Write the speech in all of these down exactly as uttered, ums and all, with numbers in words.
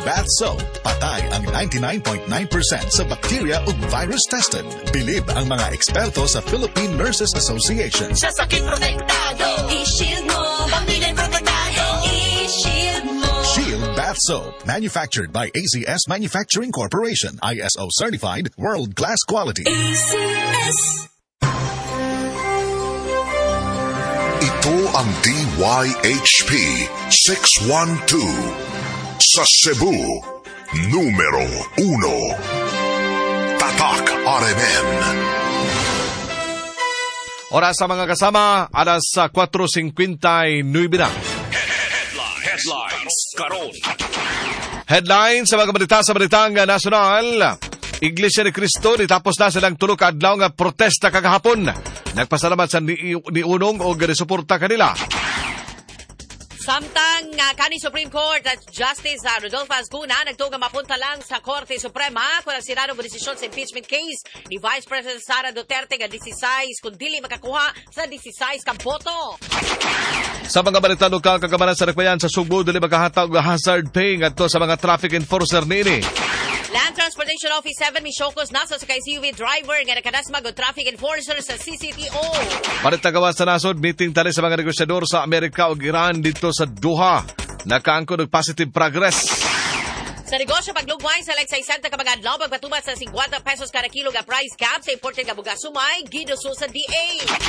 Bath Soap. Patay ang ninety-nine point nine percent sa bacteria ug virus tested. Bilib ang mga eksperto sa Philippine Nurses Association. Sa sakit protektado, i-shield mo. Pamilya protektado, i-shield mo. Shield Bath Soap. Manufactured by A C S Manufacturing Corporation. I S O certified, world-class quality. A C S. Ito ang D Y H P six one two sa Cebu, numero uno. Tatak R M N. Oras sa mga kasama, alas four fifty-nine na. Headlines karon. Headlines sa mga balita sa balitang nasyonal. Iglesia ni Cristo, nitapos na silang tulo ka adlaw nga protesta kagahapon. Nagpasalamat sa ni, ni Unong o ganisuporta kanila. Samtang uh, kani Supreme Court at Justice uh, Rodolfo Ascuna nagtuga mapunta lang sa Korte Suprema kung ang Senado mo desisyon sa impeachment case ni Vice President Sara Duterte nga sixteen kung dili makakuha sa sixteen ka boto. Sa mga balita lokal kagamanan sa Rekbayan sa Sugbo, dili makahatag hazard pay ngadto sa mga traffic enforcer niini. Land Transportation Office seven misyokos na sa S U V driver nga nakadasmag o traffic enforcer sa C C T O. Balita gawas sa nasod, meeting tali sa mga negosyador sa Amerika o Iran dito sa Doha. Nakaangkon og positive progress. Sa negosyo paglugway sa like sixty ka mga adlaw pagpatumat sa fifty pesos kada kilo nga price cap sa imported nga bugas sumay giduso sa D A.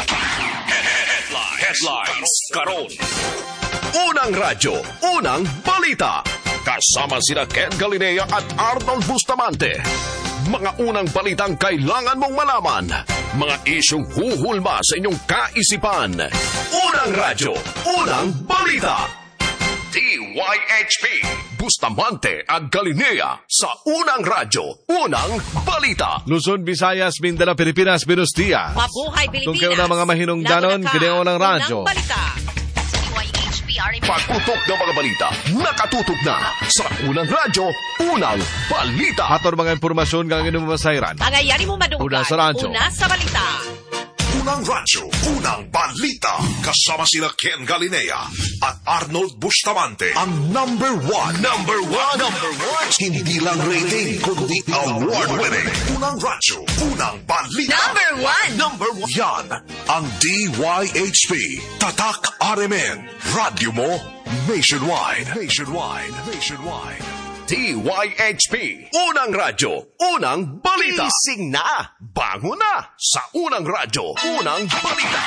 Headlines karon. Unang radyo, unang balita. Kasama sina Ken Galinea at Arnold Bustamante. Mga unang balitang kailangan mong malaman. Mga isyong huhulma sa inyong kaisipan. Unang radyo, unang balita. D Y H P, Bustamante at Galinea sa unang radyo, unang balita. Luzon, Visayas, Mindanao, Pilipinas, Buenos Dias. Mabuhay Pilipinas. Kung kayo na mga mahinungdanon, kineo ng radyo. Unang balita. Pagtutok ng mga balita, nakatutok na sa unang radyo, unang balita. Hator mga impormasyon ng inyong masayran. Pangayari mo madunggan. Una sa radyo. Una sa balita. Unang radyo, unang balita. Kasama sila Ken Galinea at Arnold Bustamante. Ang number one. Number one. Number one. Hindi lang rating, kundi award-winning. Unang radyo, unang balita. Number one. Number one. Yan ang D Y H P. Tatak R M N. Radyo mo nationwide. Nationwide. Nationwide. D Y H P, unang radyo, unang balita. Gising na. Bango na sa unang radyo, unang balita.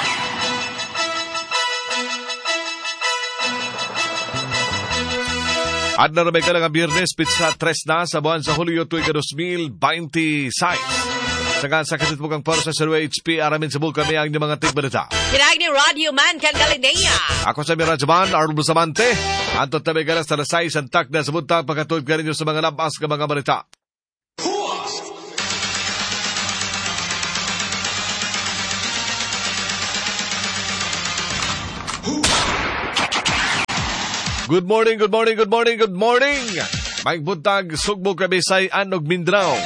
At naramay ka lang ang Biyernes, pizza tres na sa buwan sa Hulyo tuwing twenty twenty-six. Sagan sa kasit mukhang para sa Zero H P, aramin sa buong kami ang inyong mga tigbalita. Kinahig ni Radio Man Ken Galinea. Ako sa Miraj Man, Arnold Bustamante. Antot na may galas na nasay, santak na sa buntang pagkatuloy ka rin sa mga labas ka mga balita. Good morning, good morning, good morning, good morning. May buntag, Sugbo, Kabisayan, ug Mindanao.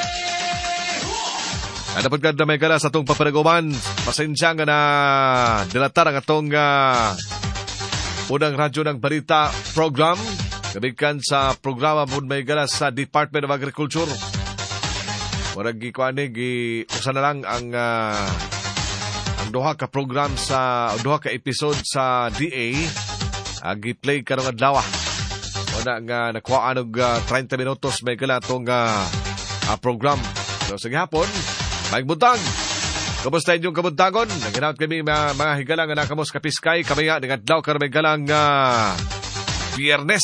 Dapat ka na may galas atong papanaguman. Pasensya nga na dilatar ang atong uh, unang radyo ng balita program. Kabikan sa programa po may galas sa Department of Agriculture. Warag gikuanig, usan na lang ang uh, ang duha ka program sa duha ka episode sa D A. Ang i-play ka ng adlaw. Wala nga nakuha anog uh, thirty minutos may gala atong uh, uh, program. So sige hapon, may buntag. Kamusta inyong kabuntagon? Naghinawat kami mga, mga higalang na nakamos kapiskay. Kami nga, nangadlaw ka na may galang uh, Biyernes.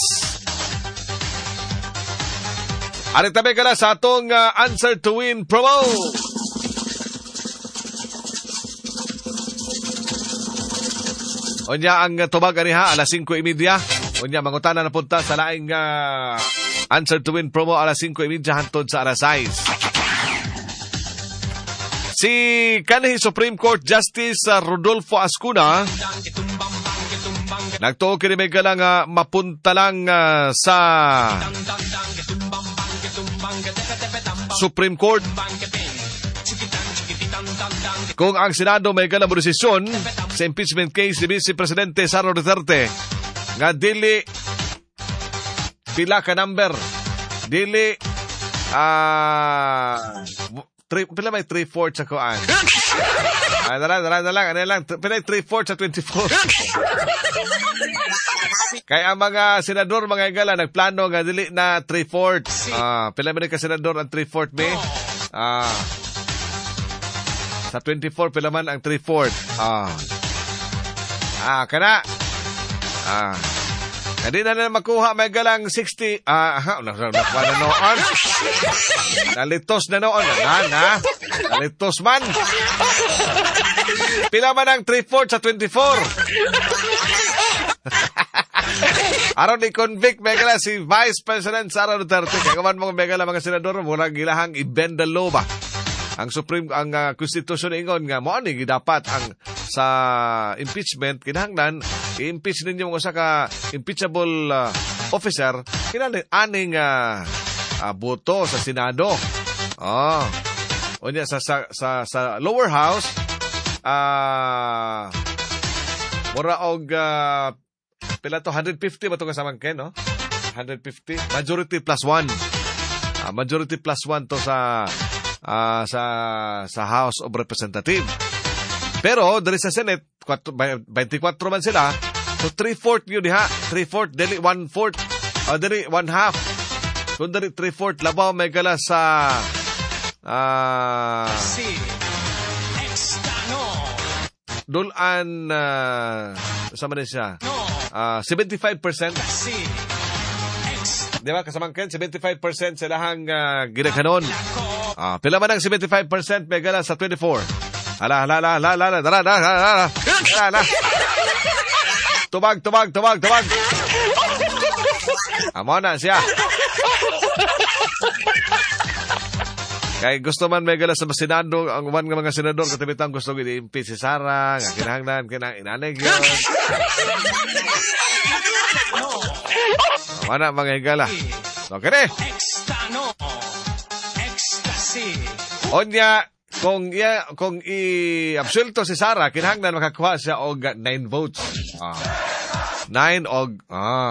Arit tabi ka na sa atong uh, Answer to Win promo. Unya ang tubag aniha, alas five thirty. Unya, mangutana na punta sa laing uh, Answer to Win promo alas five thirty hantod sa alas six. Si kanhi Supreme Court Justice uh, Rodolfo Ascuna nagtuo kini may galang uh, mapunta lang uh, sa Supreme Court kung ang Senado may galang desisyon sa impeachment case ni Vice Presidente Sara Duterte nga dili pila ka number Dili, ah, three, pila may three-fourths sa kuan. Ay, dala, dala, dala, ano lang, pila may three-fourths sa twenty-four. Kaya ang mga senador, mga igala, nagplano nga dili na three-fourths. Ah, pila may ka senador ang three-fourths, may? Ah, sa twenty-four, pila man ang three-fourths. Ah, ah, kana. Ah, hindi na na makuha, may galang sixty. Ah, ha, nakuha na noon. Nalitos na noon. Na, na. Nalitos man. Pila man ang three-fourths sa twenty-four. Aron i-convict megala si Vice President Sara Duterte. Kaya kaman mga megala mga senador, mula gilahang i-bend the law ba? Ang Supreme, ang uh, Constitution ingon nga, mo ani dapat ang sa impeachment, kinahanglan, i-impeach ninyo mga sa ka impeachable uh, officer, kinahanglan aning uh, uh, boto sa Senado. Oh. O niya, sa, sa, sa, sa lower house, ah, uh, mura og, uh, pila to, one fifty ba ito kasamang ken, no? one fifty. Majority plus one. Uh, majority plus one to sa uh, sa sa House of Representatives. Pero, dari sa Senate, twenty-four man sila. So, three-fourth yun diha. Three-fourth, dali one-fourth. O, dali one-half. Kung dali three-fourth, labaw may gala sa ah... Uh, Dulan, uh, sama din siya, uh, seventy-five percent. Di ba, kasamangkin, seventy-five percent silahang uh, ginaghanon. Uh, pila man ang seventy-five percent may gala sa twenty-four. Hala, hala, hala, hala, hala, dara, dara, dara, dara, dara. Tubag, tubag, tubag, tubag. Amo na siya. Kaya gusto man may gala sa Senado, ang uman nga mga senador, katibitang gusto i-impeach si Sara, nga kinahanglan, kinahang inanig yun. Mana mga higala. So, kini. Onya, kung, iya, kung i-absulto si Sara, kinahanglan makakuha siya og nine votes. Ah. Nine og, ah.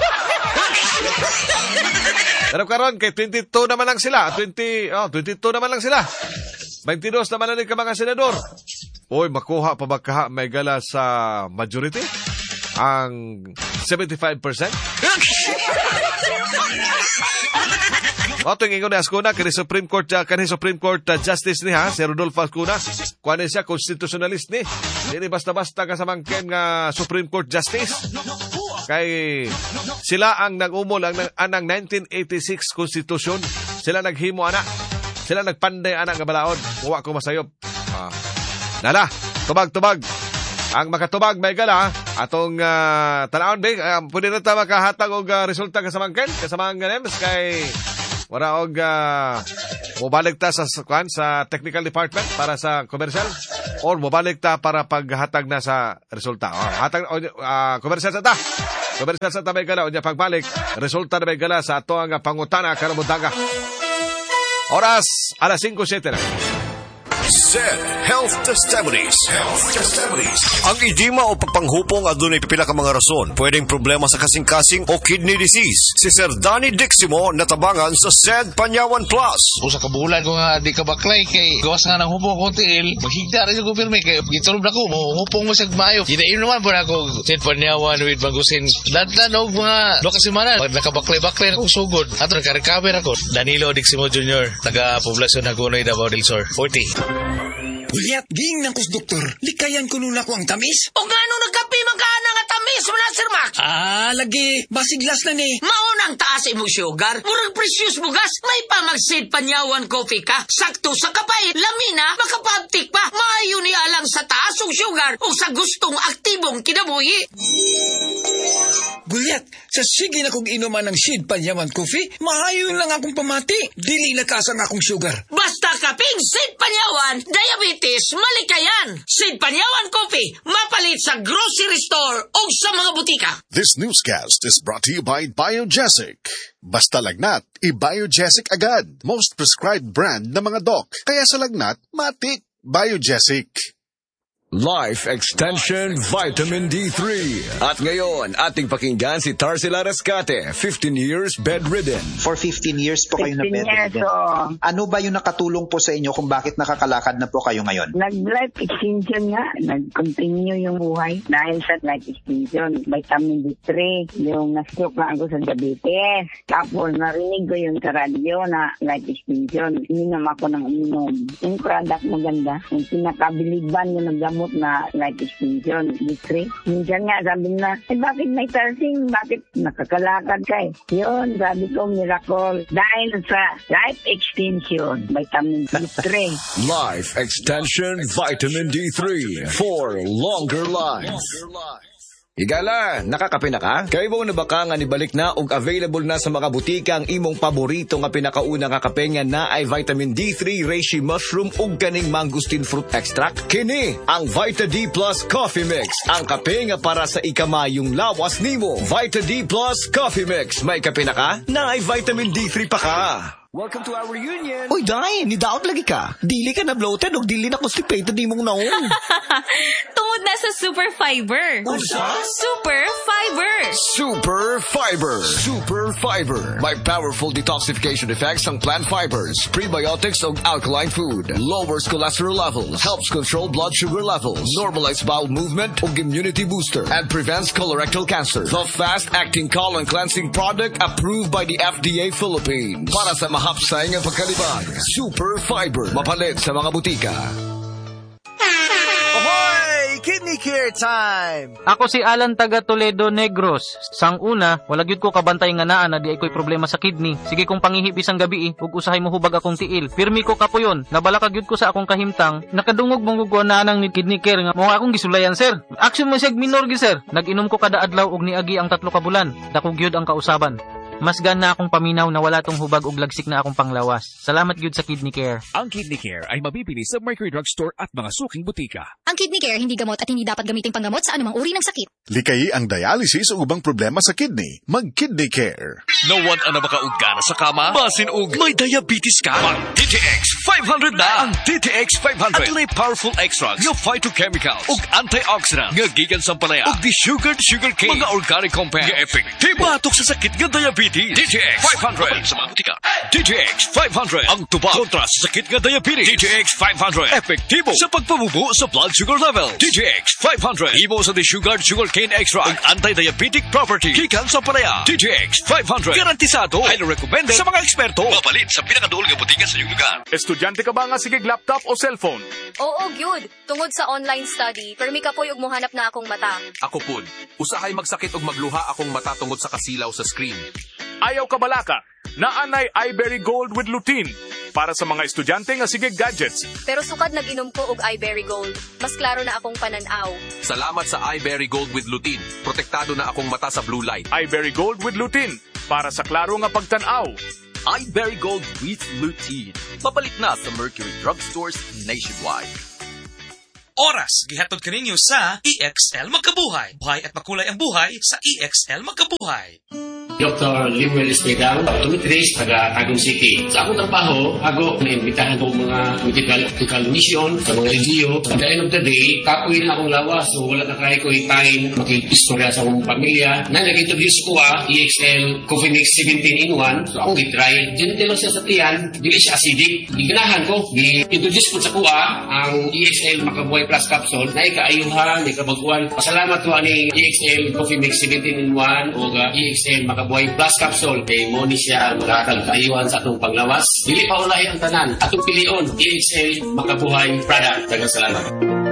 Pero karon kay twenty-two naman lang sila. twenty, oh, twenty-two naman lang sila. twenty-two naman lang ka mga senador. Oy, makuha pa ba kaha may gala sa majority? Ang seventy-five percent? O, ito yung ingon ni Ascuna, kani Supreme Court, uh, kani Supreme Court uh, Justice ni ha, si Rodolfo Ascuna. Kuha siya, constitutionalist ni. Hindi basta-basta kasamangkin nga Supreme Court Justice. Kay sila ang nag-umol ang anang nineteen eighty-six Constitution. Sila naghimo ana. Sila nagpanday ana nga balaod. Kuha ko masayop. Ah. Nala, tubag-tubag. Ang makatubag may gala atong uh, tanawon big, uh, pwede na ta makahatag og uh, resulta kasamangkin kasamang ganems kay wala og uh, mobalik ta sa kwan sa technical department para sa commercial or mobalik ta para paghatag na sa resulta. Oh, hatag uh, commercial sa ta. Commercial sa ta may gala unya pagbalik resulta na may gala sa ato ang pangutana karon buntaga. Oras alas five seven na. Z Health Testimonies. Health Testimonies. Ang edema o pagpanghupong adunay pipila ka mga rason. Pwedeng problema sa kasing-kasing o kidney disease. Si Sir Danny Diximo natabangan sa Z Panyawan Plus. Kung sa kabulan ko nga di ka baklay kay gawas nga ng hupong ko tiil, maghigda rin ko pirmi kay gitulog na ko, hupong mo sa mayo. Ginain naman po na ako Z Panyawan with Magusin. Dadlan o mga do kasi manan. Pag nakabaklay-baklay na kong sugod. At nakarecover ako. Danilo Diximo Junior taga-poblasyon Hagonoy, Davao del Sur. forty. Uliat, ging ng kus doktor. Likayan ko nun ako ang tamis. O gano nagkapi magkana nga tamis mo na, Sir Max? Ah, lagi. Basiglas na ni. Maunang taas mo sugar. Murag precious mo gas. May pamagsid Panyawan coffee ka. Sakto sa kapait. Lamina, makapabtik pa. Maayo ni alang sa taas og sugar o sa gustong aktibong kinabuhi. Gulyat, sa sige na kong inuman ng Sid Panyawan Coffee, maayon lang akong pamati. Dili lakasan akong sugar. Basta kaping Sid Panyawan, diabetes, malikayan. Sid Panyawan Coffee, mapalit sa grocery store o sa mga butika. This newscast is brought to you by Biogesic. Basta lagnat, i-Biogesic agad. Most prescribed brand ng mga doc. Kaya sa lagnat, matik. Biogesic. Life Extension Vitamin D three. At ngayon, ating pakinggan si Tarsila Rescate, fifteen years bedridden. For fifteen years po kayo na fifteen years, bedridden. oo. Ano ba yung nakatulong po sa inyo kung bakit nakakalakad na po kayo ngayon? Nag-life extension nga. Nag-continue yung buhay dahil sa life extension. Vitamin D three, yung na-stroke na ako sa diabetes. Tapos narinig ko yung sa radyo na life extension. Ininom ako ng inom. Yung product maganda. Yung pinakabiliban yung nagdamo na life extension, D three. Minsan nga sabi na, eh bakit may tarsing? Bakit nakakalakad ka eh? Yun, sabi ko, miracle. Dahil sa life extension, vitamin D three. Life Extension Vitamin D three for longer life. Higala, nakakape na ka? Kaya mo na baka nga nibalik na og available na sa mga butika ang imong paborito nga pinakauna nga kape nga na ay vitamin D three, reishi mushroom ug kaning mangosteen fruit extract? Kini ang Vita D Plus Coffee Mix, ang kape nga para sa ikamayong lawas nimo. Vita D Plus Coffee Mix, may kape na ka? Na ay vitamin D three pa ka. Welcome to our reunion. Uy, Day, nidaot lagi ka. Dili ka na bloated o dili na constipated di mong naong. Tungod na sa Super Fiber. Usa? Super Fiber. Super Fiber. Super Fiber. May powerful detoxification effects ang plant fibers, prebiotics ug alkaline food. Lowers cholesterol levels, helps control blood sugar levels, normalize bowel movement ug immunity booster, and prevents colorectal cancer. The fast-acting colon cleansing product approved by the F D A Philippines. Para sa mahapsay ng pagkalibag. Super Fiber. Mapalit sa mga butika. Ahoy! Kidney Care time! Ako si Alan taga Toledo Negros. Sang una, wala gyud ko kabantay nga naa na di ay ko'y problema sa kidney. Sige kong pangihip isang gabi ug usahay mo hubag akong tiil. Pirmi ko kapuyon. Nabala ka gyud ko sa akong kahimtang. Nakadungog mong gugo na nang ni Kidney Care nga mo akong gisulayan, sir. Action mo sig minor gi, sir. Nag-inom ko kada adlaw ug niagi ang tatlo ka bulan. Dako gyud ang kausaban. Mas gana akong paminaw na wala tong hubag ug lagsik na akong panglawas. Salamat gyud sa Kidney Care. Ang Kidney Care ay mabibili sa Mercury Drugstore at mga suking butika. Ang Kidney Care hindi gamot at hindi dapat gamitin panggamot sa anumang uri ng sakit. Likayi ang dialysis o ubang problema sa kidney. Mag-Kidney Care. Nawan ang makaugana sa kama, basin ug may diabetes ka. Mag D T X five hundred na. Ang D T X five hundred at may powerful extracts nga phytochemicals ug antioxidants nga gikan sa palaya ug di-sugared sugarcane, mga organic compounds nga epektibo batok sa sakit nga diabetes. D T X five hundred sa mga butika. D T X five hundred ang tubag kontra sa sakit nga diabetes. D T X five hundred epektibo sa pagpabubo sa blood sugar level. D T X five hundred imo sa di-sugared sugarcane extract ug anti-diabetic property gikan sa palaya. D T X five hundred garantisado, highly recommended sa mga eksperto. Mapalit sa pinakaduol nga butika sa iyong lugar. Estudyante ka ba nga sige laptop o cellphone? Oo, gyud. Tungod sa online study, permi ka po'y ug mohanap na akong mata. Ako pud, usahay magsakit ug magluha akong mata tungod sa kasilaw sa screen. Ayaw ka balaka, naanay iBerry Gold with lutein para sa mga estudyante nga sige gadgets. Pero sukad nag-inom ko og iBerry Gold, mas klaro na akong pananaw. Salamat sa iBerry Gold with lutein. Protektado na akong mata sa blue light. iBerry Gold with lutein para sa klaro nga pagtan-aw. iBerry Gold with lutein. Mapalit na sa Mercury Drugstores nationwide. Oras, gihatod kaninyo sa E X L Magkabuhay. Buhay at makulay ang buhay sa E X L Magkabuhay. Doctor Limuel Espedal, optometrist, taga Tagum City. Sa akong trabaho, ako naimbitahan ko mga medical, medical mission sa mga N G O. At the end of the day, kapoy na akong lawas. So wala na kaya ko time makikistorya sa akong pamilya. Na nag-introduce ko ah, E X L Coffee Mix seventeen in one. So akong gitry. Gentle lang siya sa tiyan. Dili siya acidic. Iganahan ko. Di-introduce ko sa kuha ang E X L Makabuhay Plus Capsule. Na ikaayuhan, ikabaguan. Pasalamat ko ani E X L Coffee Mix seventeen in one o uh, E X L Makabuhay Buhay Plus Capsule kay mo ni siya makakagayuhan sa atong panglawas. Dili pa ulahi ang tanan. Atong pilion, E X L Makabuhay product. Daghang salamat.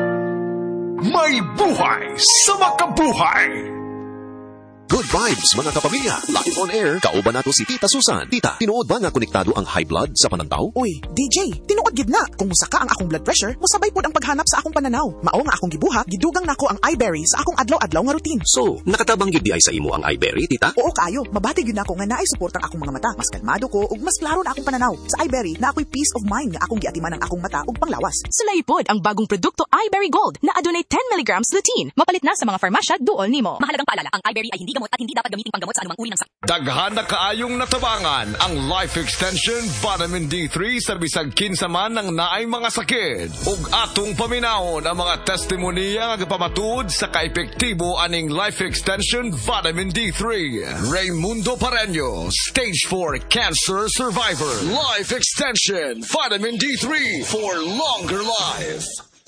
May buhay sa Makabuhay! Good vibes, mga kapamilya. Live on air, kauban nato si Tita Susan. Tita, tinuod ba nga konektado ang high blood sa panantaw? Uy, D J, tinuod gid na. Kung musaka ang akong blood pressure, musabay pod ang paghanap sa akong pananaw. Mao nga akong gibuhat, gidugang nako ang iBerry sa akong adlaw-adlaw nga routine. So, nakatabang gyud di ay sa imo ang iBerry, Tita? Oo kayo, mabati gyud nako nga naay suportang akong mga mata. Mas kalmado ko ug mas klaro na akong pananaw. Sa iBerry, na ako'y peace of mind nga akong giatiman ang akong mata ug panglawas. Sulay pod ang bagong produkto iBerry Gold na adunay ten milligrams lutein. Mapalit na sa mga farmasya duol nimo. Mahalagang paalala, ang iBerry ay hindi gamot at hindi dapat gamitin panggamot sa anumang uri ng sakit. Daghan na kaayong natabangan ang Life Extension Vitamin D three sa bisag kinsa naman ng naay mga sakit. Ug atong paminawon ang mga testimonya nga gapamatud sa kaepektibo aning life extension vitamin D three. Raymundo Pareño, stage four cancer survivor. Life extension vitamin D three for longer life.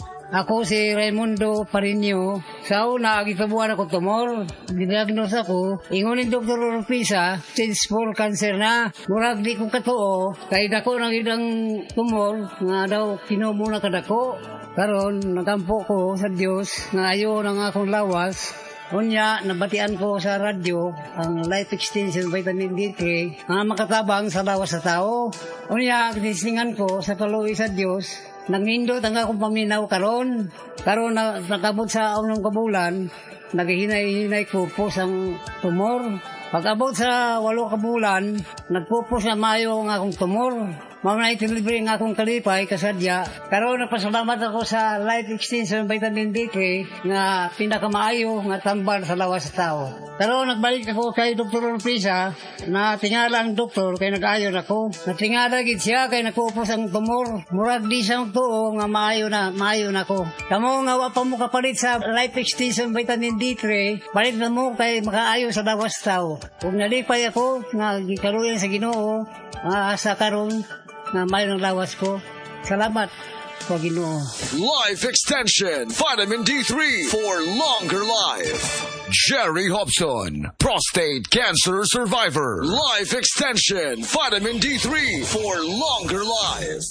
Ako si Raymundo Pareño. Sa una, gitabuhan ako tumor. Didiagnose ako. Ingon ni Doktor Orpisa, stage four cancer na. Murag di ko katuo. Kaya dako na gidang tumor. Nga daw kinumo na kadako. Karon nagampo ko sa Dios nga ayo nang akong lawas. Unya, nabatian ko sa radyo ang life extension vitamin D three nga makatabang sa lawas sa tao. Unya, ginislingan ko sa kaluwi sa Dios. Nangindot ang akong paminaw karon. Karon na nakabot sa unong kabulan, naghihinay-hinay ko po sang tumor. Pag-abot sa walo kabulan, nagpupos na mayo ang akong tumor. Mga itilibre ang akong kalipay, kasadya. Karon nagpasalamat ako sa Life Extension Vitamin D three nga pinakamaayo nga tambal sa lawas sa tao. Karon nagbalik ako kay Doktor Orpisa na tingala ang doktor kay nag-ayon ako. Natingala gid siya kay nakupos ang tumor. Murag di siyang tuo nga maayo na, maayo na ko. Kamo nga wa pa mo kapalit sa Life Extension Vitamin D three, palit na mo kay makaayo sa lawas sa tao. Kung nalipay ako nga gikaluyan sa Ginoo, nga sa karon na mayo ng lawas ko. Salamat sa Ginoo. Life Extension Vitamin D three for longer life. Jerry Hobson, prostate cancer survivor. Life Extension Vitamin D three for longer life.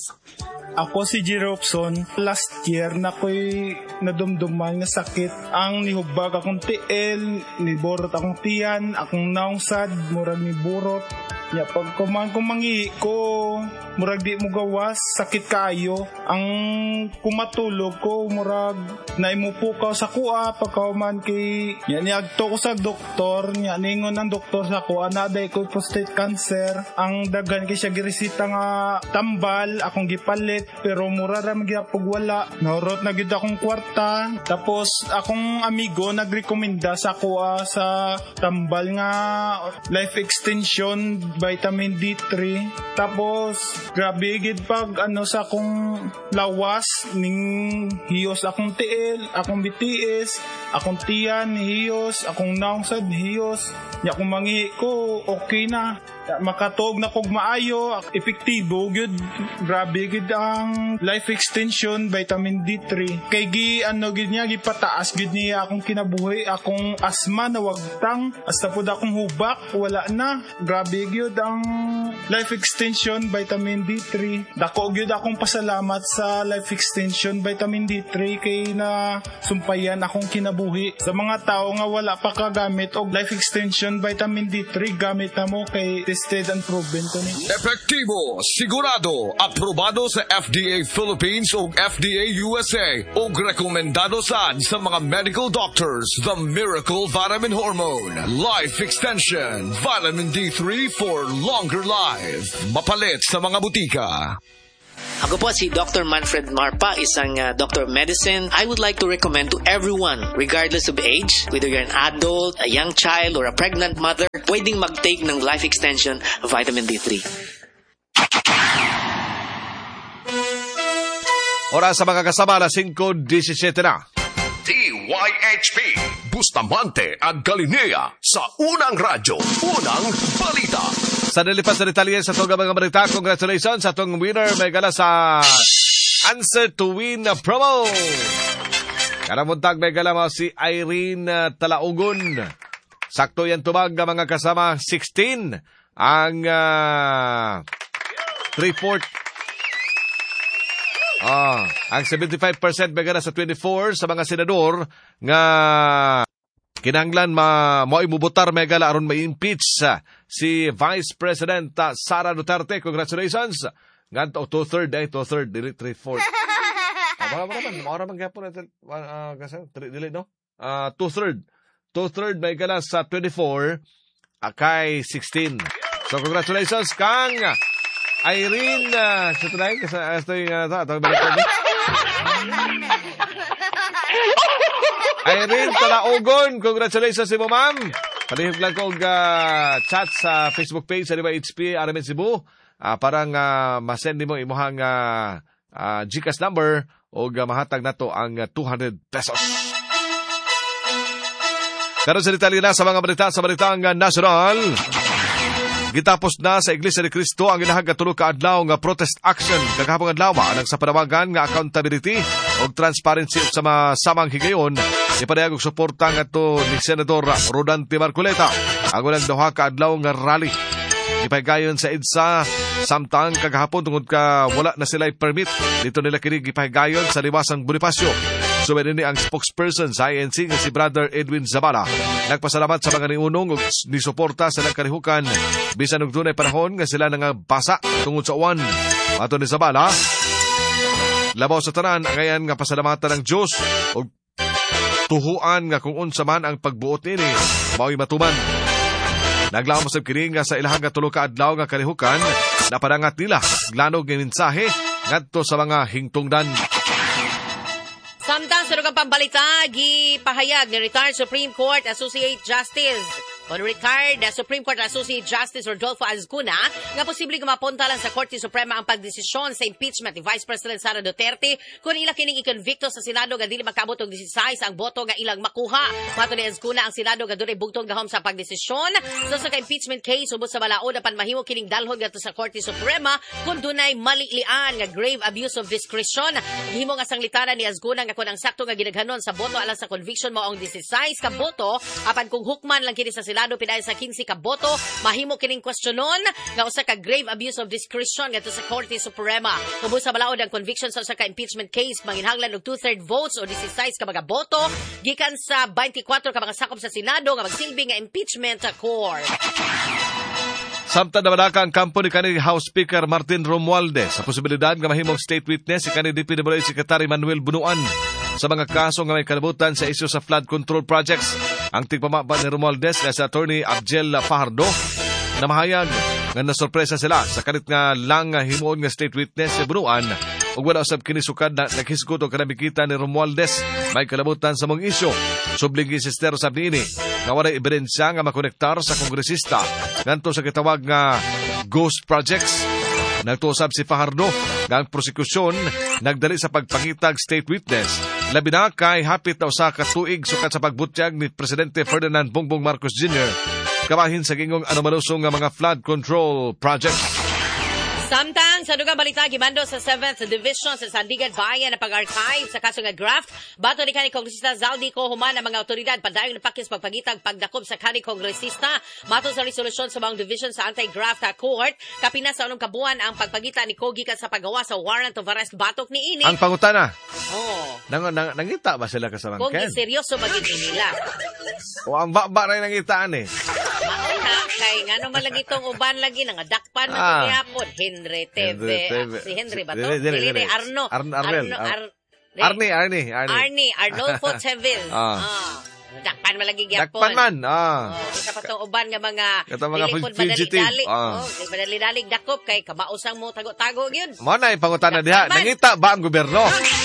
Ako si Jerry Hobson. Last year na ko'y nadumduman na sakit. Ang nihubag akong tiil, niborot akong tiyan, akong naungsad, murag ni burot. Ya, pag kuman kumangi ko, murag di mo gawas, sakit kayo. Ang kumatulog ko, murag naimupo ka sa kuha, pagkauman kay, yan niagto ko sa doktor, yan ningon ang doktor sa kuha, naday ko prostate cancer. Ang dagan kay siya giresita nga tambal, akong gipalit, pero mura ra magyapog wala. Naurot na gid akong kwarta, tapos akong amigo nagrekomenda sa kuha sa tambal nga life extension vitamin D three. Tapos grabe gid pag ano sa akong lawas ning hiyos akong tiil, akong B T S, akong tiyan hiyos, akong naungsad hiyos. Ya kung mangi ko okay na, makatuog na kog maayo, epektibo gud. Grabe gid ang life extension vitamin D three. Kay gi ano gid niya gipataas gid niya akong kinabuhi, akong asma na wagtang, hasta pud akong hubak wala na. Grabe gid ang life extension vitamin D three. Dako gyud akong pasalamat sa life extension vitamin D three kay na sumpayan akong kinabuhi. Sa mga tao nga wala pa kagamit og life extension vitamin D three, gamit na mo kay tested and proven ko ni. Epektibo, sigurado, aprobado sa F D A Philippines ug F D A U S A ug rekomendado sad sa mga medical doctors. The Miracle Vitamin Hormone, Life Extension Vitamin D three for longer life. Mapalit sa mga butika. Ako po si Doctor Manfred Marpa, isang uh, Doctor of Medicine. I would like to recommend to everyone, regardless of age, whether you're an adult, a young child, or a pregnant mother, pwedeng mag-take ng Life Extension Vitamin D three. Oras sa mga kasama na five seventeen na. D Y H P, Bustamante at Galinea sa Unang Radyo, Unang Balita. Sa nilipas na detalye sa itong mga balita, congratulations sa itong winner. May gala sa Answer to Win promo. Karamuntag may gala mo si Irene Talaugon. Sakto yan tumag na mga kasama sixteen. Ang uh, three-fourth. Ah, ang seventy-five percent may gala sa twenty-four sa mga senador nga kinanglan ma mo imubutar may gala aron ma-impeach uh, si Vice President uh, Sara Duterte. Congratulations. Nganto two-third eh, two-third, dili three-fourth. Mara man, mara man gyapon natin uh, kasi dili no. Uh, two-third. Two-third may gala sa twenty-four uh, kay sixteen. So congratulations kang Irene uh, sa tunay kasi estoy uh, ta balik ko. Irene Talaugon, congratulations si mo, ma'am. Palihog lang ko uh, chat sa Facebook page sa Diba H P Aramin Cebu. Uh, parang uh, masend mo imuhang uh, uh, Gcash number o uh, mahatag na to ang uh, two hundred pesos. Karon sa detalye na sa mga balita sa balitang uh, national. Gitapos na sa Iglesia ni Cristo ang ilahag tulo ka adlaw nga protest action kagahapon adlaw nang sa panawagan nga accountability ug transparency sa mga samang higayon ipadayag og suporta ngadto ni Senador Rodante Marcoleta ang ulang duha ka adlaw nga rally gipahigayon sa EDSA samtang kagahapon tungod ka wala na sila permit dito nila kini gipahigayon sa liwasang Bonifacio. Suwede ni ang spokesperson sa I N C nga si Brother Edwin Zabala. Nagpasalamat sa mga niunong ug nisuporta sa nagkalihukan bisan og dunay panahon nga sila nga basa tungod sa uwan. Ato ni Zabala, labaw sa tanan angayan nga pasalamatan ng Dios ug tuhuan nga kung unsa man ang pagbuot nini mao'y matuman. Naglaom sa kini nga sa ilahang nga tulo ka adlaw nga kalihukan napadangat nila glanog nga mensahe ngadto sa mga hingtungdan. Samtang sa lugang pambalita, gipahayag ni retired Supreme Court Associate Justice o retired Supreme Court Associate Justice Rodolfo Azcuna nga posibleng mapunta lang sa Korte Suprema ang pagdesisyon sa impeachment ni Vice President Sara Duterte kung ila kining ikonvikto sa Senado nga dili makaabot og sixteen ang boto nga ilang makuha. Mato ni Azcuna ang Senado nga dunay bugtong gahom sa pagdesisyon sa sa impeachment case ubos sa balaod apan mahimo kining dalhon ngadto sa Korte Suprema kung dunay malilian nga grave abuse of discretion. Gihimo nga sanglitanan ni Azcuna nga kung ang sakto nga ginaghanon sa boto alang sa conviction mo ang sixteen ka boto apan kung hukman lang kini sa Senado pinaay sa fifteen ka boto mahimo kining kwestiyonon nga usa ka grave abuse of discretion ngadto sa Korte Suprema. Ubos sa balaod ang conviction sa usa ka impeachment case manginhanglan og two-thirds votes o sixteen ka mga boto gikan sa twenty-four ka mga sakop sa Senado nga magsilbi nga impeachment court. Samtang namadaka ang kampo ni kanil House Speaker Martin Romualdez sa posibilidad nga mahimong state witness si kanil D P W H Secretary Manuel Bunuan sa mga kaso nga may kalabutan sa isyu sa flood control projects. Ang tigpamaba ni Romualdez na sa Attorney Abjel Fajardo na mahayag nga nasorpresa sila sa kanit nga lang himuon nga state witness si Bunuan ug wala usab kini sukad na naghisgot og kanabikita ni Romualdez may kalabutan sa mong isyu. Subling insister sa niini nga walay ebidensya nga makonektar sa kongresista nganto sa gitawag nga ghost projects. Nagtuusab si Fajardo nga ang prosekusyon nagdali sa pagpangitag state witness labi na kay hapit na usa ka tuig sukat sa pagbutyag ni Presidente Ferdinand Bongbong Marcos Junior kabahin sa gingong anomalusong nga mga flood control projects. Samtang sa dugang balita gimando sa seventh Division sa Sandigan Bayan na pag-archive sa kaso nga graft bato ni kanhi kongresista Zaldico human ang mga otoridad padayon na pakis pagpagitag pagdakob sa kanhi kongresista mato sa resolusyon sa mga division sa anti-graft court kapina sa unong kabuan ang pagpagita ni Kogi sa paggawa sa warrant of arrest batok ni ini. Ang pangutana. Oh. Nang, nang nangita ba sila kasamang Kung Ken? Kung seryoso maging nila. O ang ba-ba rin nangitaan eh. Mauna kay ngano man lagi tong uban lagi nangadakpan man ah. Gihapon Henry T V. Ah, si Henry ba to? Dili ni Arno. Arno Arnel. Ar- Arnie, Arnie, Arnie. Arnie, Arnolfo Tevil. Ah. Ah. Dakpan malagi gyapon. Dakpan man. Ah. Oh, isa pa tong uban nga mga dilikod madali-dali. Ah. Oh, madali-dali dakop kay kamausang mo tago-tago gyud. Mo na ipangutana diha. Nangita ba ang gobyerno?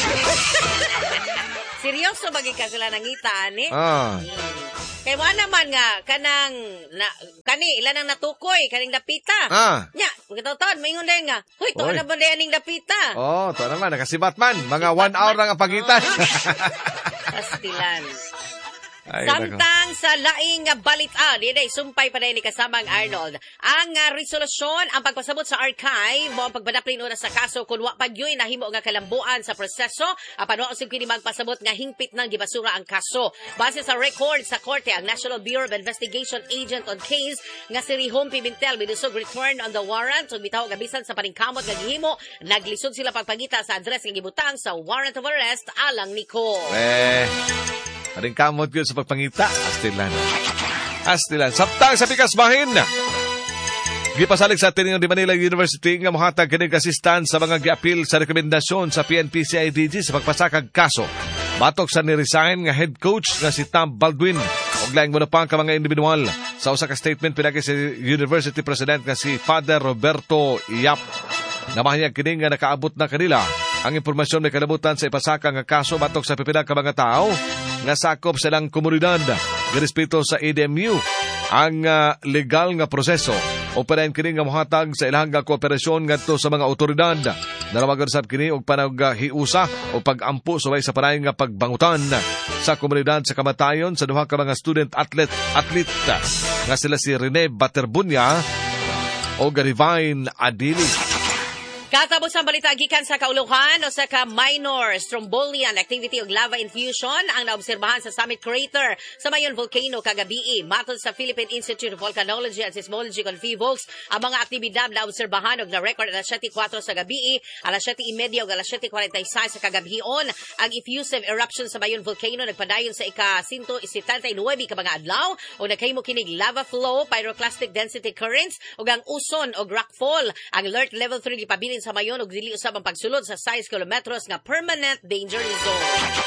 Seryoso bagi ka sila nangita ani? Ah. Hmm. Kay mo naman nga kanang na, kani ilan ang natukoy kaning dapita. Ah. Nya, pagkataon maingon din nga, "Hoy, to na ba ning dapita?" Oh, to naman nakasibat man. Mga one hour lang ang pagitan. Pastilan. Ay, samtang sa laing balita, diday sumpay pa ni kasamang Arnold. Ang uh, resolusyon, ang pagpasabot sa archive, mo ang pagbadaplin una sa kaso kung wa pagyoy nahimo nga kalambuan sa proseso, apan wa usab kini magpasabot nga hingpit nang gibasura ang kaso. Base sa record sa korte, ang National Bureau of Investigation Agent on Case nga si Rihom Pimentel bidusog return on the warrant ug bitaw gabisan sa paningkamot nga gihimo, naglisod sila pagpagita sa address nga gibutang sa warrant of arrest alang niko. Eh. Maring kamot yun sa pagpangita. Astilan. Astilan. Samtang sa pikas bahin. Gipasalig sa atin ng Manila University nga mohatag kining assistant sa mga giapil sa rekomendasyon sa P N P C I D G sa pagpasakag kaso. Batok sa ni-resign nga head coach nga si Tom Baldwin. Og laing mo na pang ka mga individual. Sa usa ka statement pinagi si University President nga si Father Roberto Yap. Namahayag kining nga nakaabot na kanila ang impormasyon may kalabutan sa ipasaka nga kaso batok sa pipila ka mga tao nga sakop silang komunidad. Girespeto sa A D M U ang uh, legal nga proseso o panayin kini nga mohatag sa ilahang nga kooperasyon ngadto sa mga otoridad. Nanawagan sab kini og panaghiusa o pagampo subay sa panayin nga pagbangutan sa komunidad sa kamatayon sa duha ka mga student athlete athlete nga sila si Rene Baterbunya o Garivine Adili. Katapos ang balita gikan sa kauluhan o sa ka minor strombolian activity o lava infusion ang naobserbahan sa Summit Crater sa Mayon Volcano kagabi. Matod sa Philippine Institute of Volcanology and Seismology kon PHIVOLCS, ang mga aktibidad na obserbahan og na-record alas siyete kuwatro sa gabi, alas siyete trenta ug alas siyete kuwarenta y sais sa kagabion. Ang effusive eruption sa Mayon Volcano nagpadayon sa ika one seventy-nine ka mga adlaw o nagkahimo kinig lava flow, pyroclastic density currents ug ang uson og rockfall. Ang alert level three gipabilin sa Mayon ug dili usab ang pagsulod sa six kilometros nga permanent danger zone.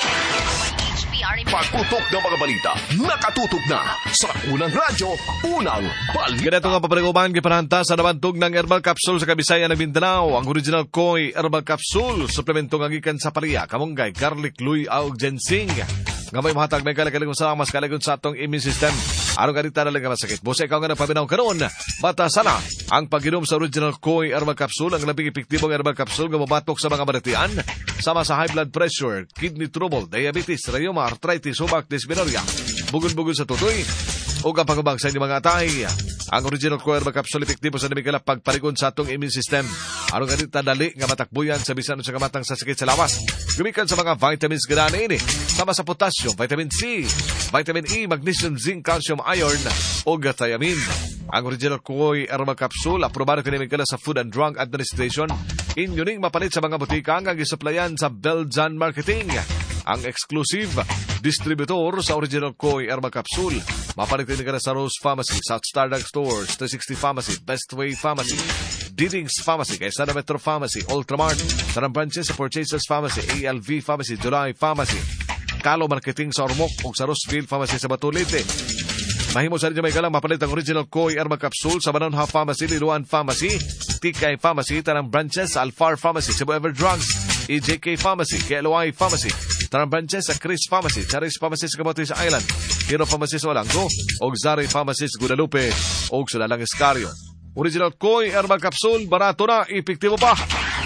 Pagtutok ng mga balita, nakatutok na sa unang radyo, unang balita. Ganito nga papareguman, gipananta sa nabantog ng herbal capsule sa Kabisayan ng Mindanao. Ang original Koi herbal capsule, suplemento nga gikan sa pariya, kamunggay, garlic, luya ug ginseng. Gamay mahatag may kalagaling sa mas kalagon sa atong immune system. Araw ganita na lang masakit. Busa ikaw nga nagpabinaw karon. Bata sana ang pag-inom sa original Koi herbal capsule, ang labing epektibong herbal capsule nga mabatok sa mga baratian, sama sa high blood pressure, kidney trouble, diabetes, rheuma, arthritis, subak, dysmenorrhea, bugol-bugol sa tutoy, o ang pagubang sa inyong mga atay. Ang original Koi herbal capsule epektibo sa namigala pagparigon sa atong immune system. Araw ganita dali nga matakbuyan sa bisan sa kamatang sa sakit sa lawas. Gumikan sa mga vitamins gana ini, sama sa potassium, vitamin C, vitamin E, magnesium, zinc, calcium, iron, o thiamine. Ang original Koi herbal capsule, aprobado kinimikala sa Food and Drug Administration. Inyuning mapalit sa mga butika ang isuplayan sa Belgian Marketing. Ang exclusive distributor sa original Koi herbal capsule. Mapalit kinimikala sa Rose Pharmacy, South Stardust Stores, three sixty Pharmacy, Bestway Pharmacy, Didings Pharmacy, Kaysana Metro Pharmacy, Ultramart, Tarang Branches sa Purchasers Pharmacy, A L V Pharmacy, July Pharmacy, Kalo Marketing sa Ormoc, ug sa Rosefield Pharmacy sa Batulite. Mahimo sa rin may kalang mapalit ang original Koi herbal capsule sa Bananha Pharmacy, Liluan Pharmacy, Tikay Pharmacy, Tarang Branches, Alfar Pharmacy, Cebu Ever Drugs, E J K Pharmacy, K L Y Pharmacy, Tarang Branches sa Chris Pharmacy, Charis Pharmacy sa Camotes Island, Hero Pharmacy sa Walango, og Zari Pharmacy sa Guadalupe, og sa Lalang Escarrio. Original Koi herbal capsule, barato na, epektibo pa.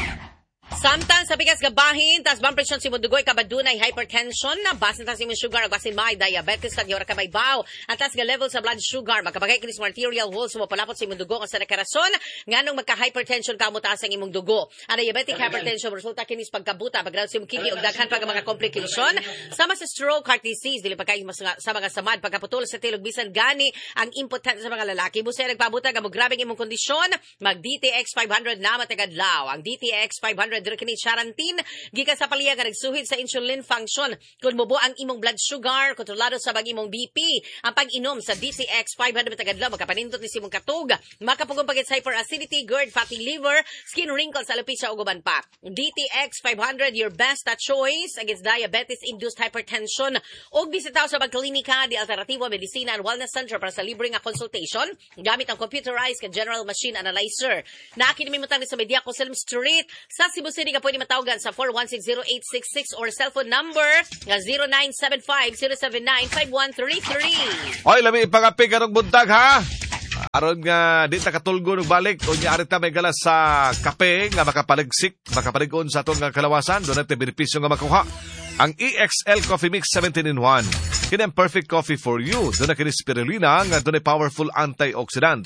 Samtang sa bigas gabahin, tas bang presyon si Mundugoy kabadunay hypertension, na basin tas imong sugar, basin may diabetes, at yora kamay baw. Ang tas ga level sa blood sugar, magkabagay kinis arterial walls, mapalapot sa imong dugo kung sa nakarason, nganong magka-hypertension ka mo taas ang imong dugo. Ang diabetic hypertension, resulta kinis pagkabuta, pagrawad sa imong kidney, o daghan pag mga complication. Sama sa stroke, heart disease, dili pagkain sa mga samad, pagkaputol sa tilog, bisan gani, ang impotent sa mga lalaki. Busa nagpabuta, gamog grabing imong kondisyon, mag-D T X five hundred na matagadlaw. Ang D T X five hundred kini Charantin, gikan sa paliya nga nagsuhid sa insulin function. Kung mubo ang imong blood sugar, kontrolado sa bag imong B P. Ang pag-inom sa D T X five hundred tagadlaw, makapanindot ni simong katog, makapugong pagit sa hyperacidity, GERD, fatty liver, skin wrinkles, alopecia, o guban pa. D T X five hundred, your best choice against diabetes-induced hypertension. Og bisitaw sa Bagklinika di Alternativo Medicina and Wellness Center para sa libre nga consultation gamit ang computerized general machine analyzer. Nakinimimutang ni sa Mediaco Selm Street sa Cebu City ka pwede matawagan sa four one six zero eight six six or cellphone number nga zero nine seven five zero seven nine five one three three. Oy, labi pagapig karong buntag ha. Aron nga di ta katulgo og balik o nya arita may galas sa kape nga makapaligsik, makapaligon sa atong kalawasan, do natin benepisyo nga makuha. Ang E X L Coffee Mix seventeen in one. Kini ang perfect coffee for you. Do na kini spirulina nga do na powerful antioxidant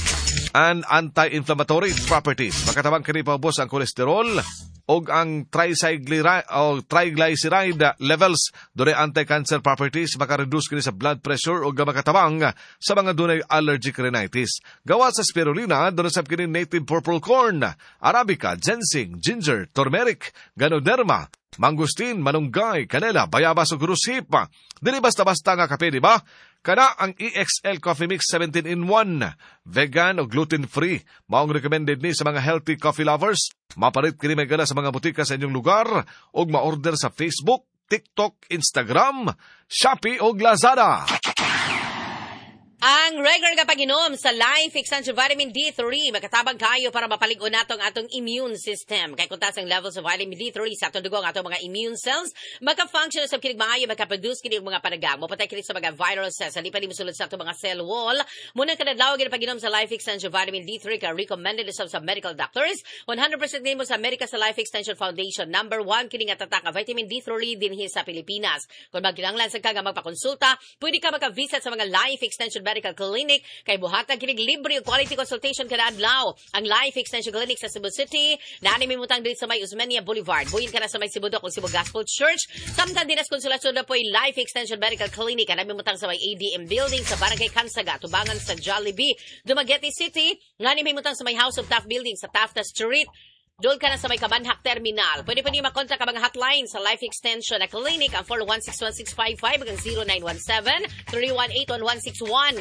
and anti-inflammatory properties. Makatabang kini paubos ang kolesterol og ang triglyceride o triglyceride levels, dunay anti-cancer properties, makareduce kini sa blood pressure og makatabang sa mga dunay allergic rhinitis. Gawa sa spirulina, dunay sab kini native purple corn, arabica, ginseng, ginger, turmeric, ganoderma, mangustin, manunggay, kanela, bayabas ug rusip. Dili basta-basta nga kape, di ba? Kana ang E X L Coffee Mix seventeen in one. Vegan o gluten-free. Maong recommended ni sa mga healthy coffee lovers. Mapalit kini may gala sa mga butika sa inyong lugar o ma-order sa Facebook, TikTok, Instagram, Shopee o Lazada. Ang regular nga pag-inom sa Life Extension Vitamin D three, makatabang kayo para mapalig-on natong atong immune system. Kay kuntas ang levels of vitamin D three sa atong dugo ang atong mga immune cells, maka-function sa kinig maayo, maka-produce kinig mga panagang, mapatay kinig sa mga viral cells, halipin ni musulod sa atong mga cell wall. Muna kadadlaw gid pag-inom sa Life Extension Vitamin D three ka recommended sa sa medical doctors. one hundred percent nimo sa America sa Life Extension Foundation. Number one kining atatak nga vitamin D three dinhi sa Pilipinas. Kung magkinahanglan sa ka nga magpakonsulta, pwede ka maka-visit sa mga Life Extension Medical Clinic kay buhatag kinig libre og quality consultation kada adlaw. Ang Life Extension Clinic sa Cebu City, naani mimutang diri sa may Usmeña Boulevard. Buyin ka na sa may Sibudok o Cebu Gospel Church. Samtang dinas konsulasyon na po yung Life Extension Medical Clinic. Naami mimutang sa may A D M Building sa Barangay Kansaga, tubangan sa Jollibee, Dumaguete City. Ngani mimutang sa may House of Taft Building sa Tafta Street. Doon ka na sa may Kamanhak Terminal. Pwede pa niyo makontak ang mga hotline sa Life Extension na Clinic ang four one six one six five five hanggang zero nine one seven three one eight one one six one.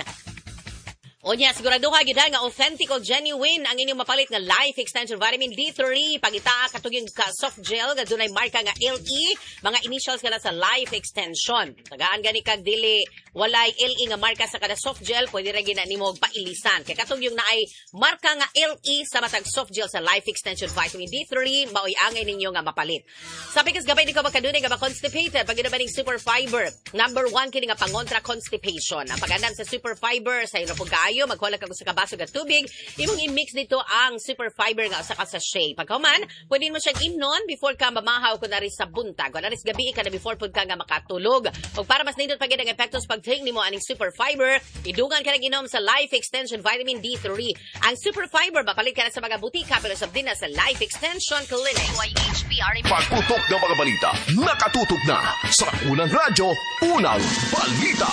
O niya, siguraduha gid nga authentic o genuine ang inyong mapalit nga Life Extension Vitamin D three. Pagita katuging ka soft gel nga dunay marka nga L E, mga initials kana sa Life Extension. Tagaan gani kag dili walay L E nga marka sa kada soft gel, pwede ra gina nimo pailisan. Kay katong yung naay marka nga L E sa matag soft gel sa Life Extension Vitamin D three, maoy angay ninyo nga mapalit. Sabi kas gabay di ka makadunay nga ma-constipated pag ginabaning super fiber. Number one kini nga pangontra constipation. Ang pag-andan sa super fiber sa ilo kayo, magwala ka sa kabaso nga tubig, imong i-mix dito ang super fiber nga sa sachet. Pagkaman, pwede mo siyang imnon before ka mamahaw ko na rin sa buntag. Kung na rin gabi ka na before pud ka nga makatulog. Kung para mas nindot pagid ang epektos pag-take nimo aning super fiber, idugan ka nang inom sa Life Extension Vitamin D three. Ang super fiber, mapalit ka na sa mga butika pero sa din na sa Life Extension Clinic. Pagputok ng mga balita, nakatutok na sa unang radyo, unang balita.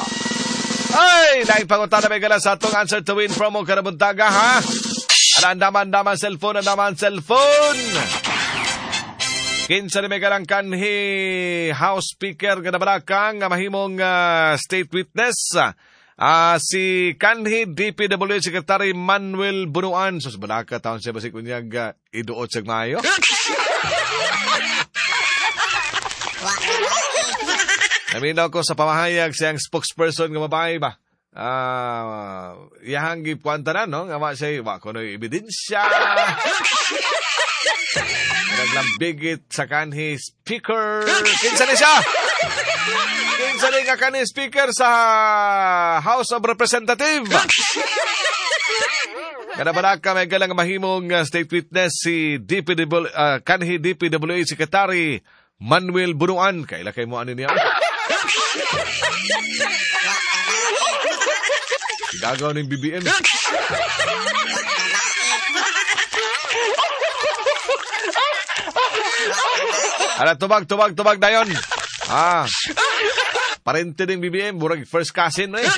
Ay, naing pangutan na may gala sa atong answer to win promo karabuntaga, ha? Andaman-daman cellphone, andaman cellphone. Kinsa ni may galang kanhi house speaker nga nabalakang nga mahimong uh, state witness. Uh, si kanhi D P W Secretary Manuel Bunuan. So, sa balaka taon siya basik unyag uh, iduot sa mayo. Naminaw ko sa pamahayag siyang spokesperson nga babae ba? Ah, uh, iyahang gipuanta na, no? Nga ma siya, wa ko no ebidensya. Naglambigit sa kanhi speaker. Kinsa ni siya? Kinsa ni nga kanhi speaker sa House of Representatives? Kada balaka may galang mahimong uh, state witness si D P W, uh, kanhi D P W A Secretary Manuel Bunuan. Kaila kay mo ano niya? Gagaw ng B B M. Ala, tubag, tubag, tubag na yun. Ah, parente ng B B M, burag first cousin eh.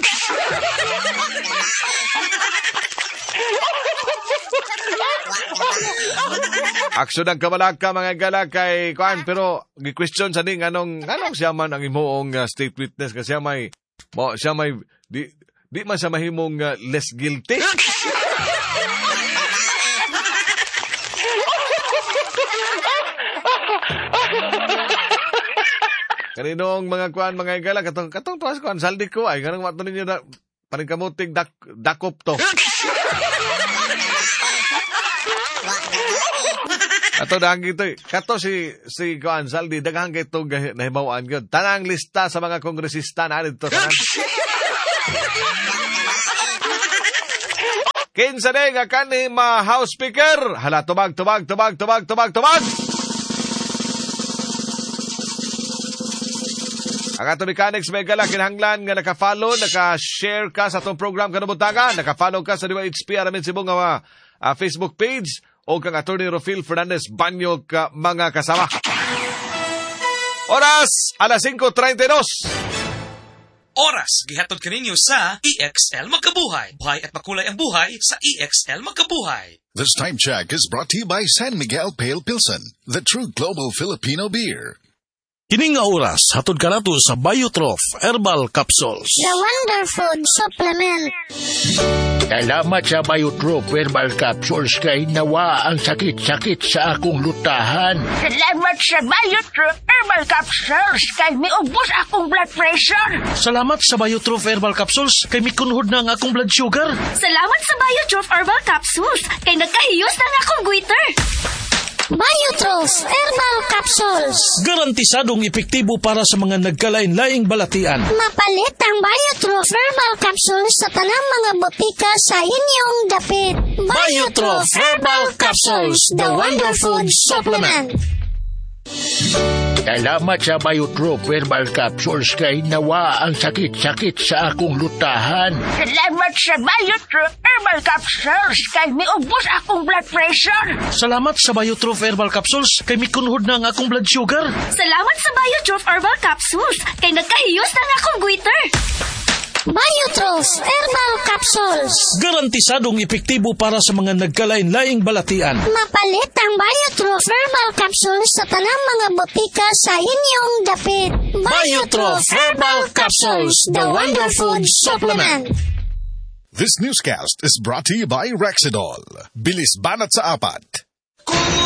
Aksyon ang kabalaka mga gala kay Kuan, pero gi-question sa ning anong anong siya man ang imuong uh, state witness kasi siya may mo siya may di di man siya mahimong uh, less guilty. Kaninong mga Kuan mga gala katong katong tuwas Kuan saldi ko ay ganang mato ninyo na paningkamutig dak dakop to. Ato dahang gito, kato si si Kuan Saldi, daghang gito nahibawaan gud. Tanang lista sa mga kongresista na dito tanan. Kinsa day nga kanhi ma House Speaker? Hala, tubag, tubag, tubag, tubag, tubag, tubag. Ang ato mechanics may gala kinahanglan nga naka-follow, naka-share ka sa atong program kanabutaga, naka-follow ka sa D Y H P Aramin Cebu nga uh, Facebook page o kang Attorney Rofil Fernandez Banyo ka mga kasama. Oras, alas cinco treinta y dos. Oras, gihatod kaninyo sa E X L Magkabuhay. Buhay at makulay ang buhay sa E X L Magkabuhay. This time check is brought to you by San Miguel Pale Pilsen, the true global Filipino beer. Kining nga oras, hatod ka nato sa Biotrof Herbal Capsules. The Wonder Food Supplement. Salamat sa Biotrof Herbal Capsules kay nawa ang sakit-sakit sa akong lutahan. Salamat sa Biotrof Herbal Capsules kay miubos akong blood pressure. Salamat sa Biotrof Herbal Capsules kay mikunhod na ang akong blood sugar. Salamat sa Biotrof Herbal Capsules kay nagkahiyos na akong goiter. Biotrof Herbal Capsules. Garantisadong epektibo para sa mga nagkalain-laing balatian. Mapalit ang Biotrof Herbal Capsules sa tanang mga botika sa inyong dapit. Biotrof Herbal Capsules, the Wonder Food Supplement. Salamat sa Biotrof Herbal Capsules kay nawa ang sakit-sakit sa akong lutahan. Salamat sa Biotrof Herbal Capsules kay miubos akong blood pressure. Salamat sa Biotrof Herbal Capsules kay mikunhod na ang akong blood sugar. Salamat sa Biotrof Herbal Capsules kay nagkahiyos na akong goiter. Biotrof Herbal Capsules. Garantisadong epektibo para sa mga nagkalain-laing balatian. Mapalit ang Biotrof Herbal Capsules sa tanang mga botika sa inyong dapit. Biotrof Herbal Capsules, the Wonder Food Supplement. This newscast is brought to you by Rexidol. Bilis banat sa apat.